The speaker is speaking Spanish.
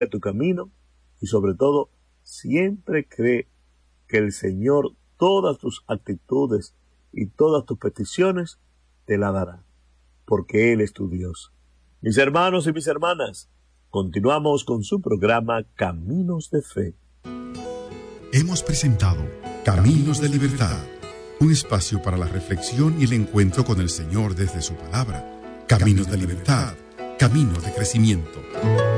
tu camino y sobre todo, siempre cree que el Señor todas tus actitudes y todas tus peticiones te la dará, porque Él es tu Dios. Mis hermanos y mis hermanas, continuamos con su programa Caminos de Fe. Hemos presentado Caminos de Libertad, un espacio para la reflexión y el encuentro con el Señor desde su palabra. Caminos de libertad, caminos de crecimiento.